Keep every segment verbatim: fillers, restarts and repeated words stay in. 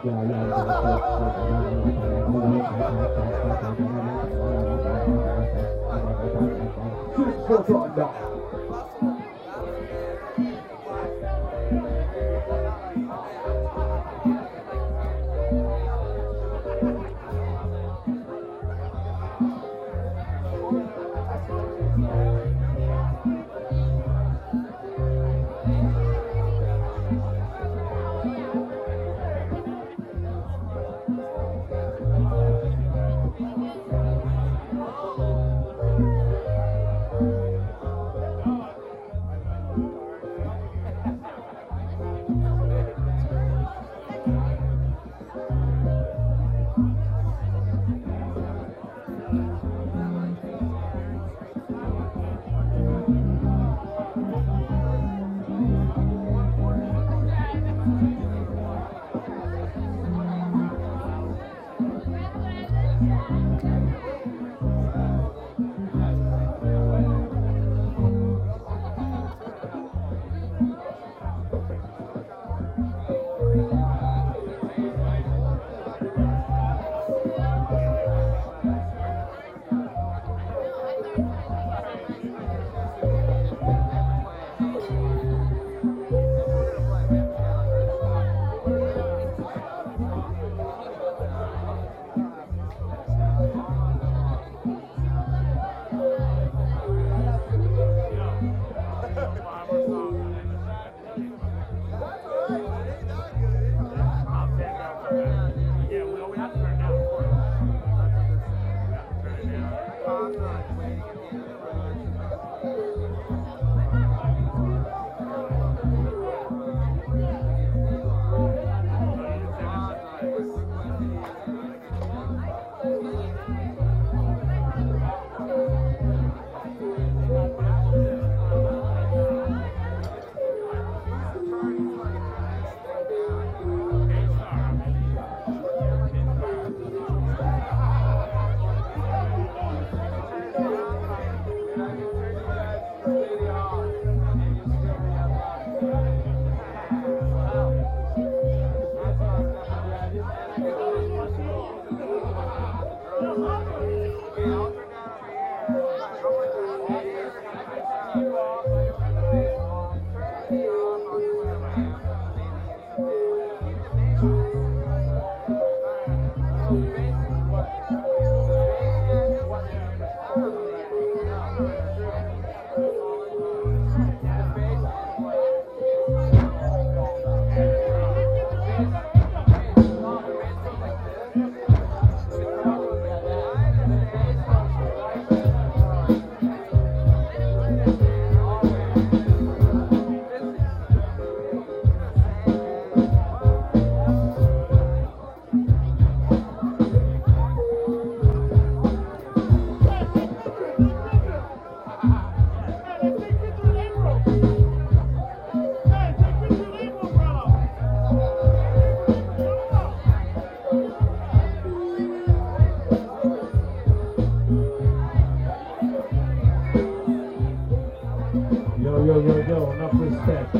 Yo, yo, yo, enough respect.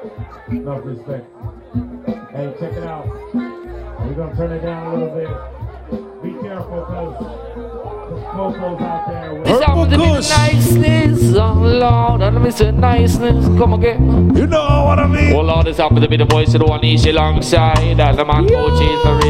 Enough respect. Hey, check it out. We're gonna turn it down a little bit. Be careful, cause the Coco's out there with Purple Kush. Niceness, oh Lord, and let me say niceness. Come again. You know what I mean? Oh Lord, it's happened to be the voice of the one easy alongside. And the man coach is the real.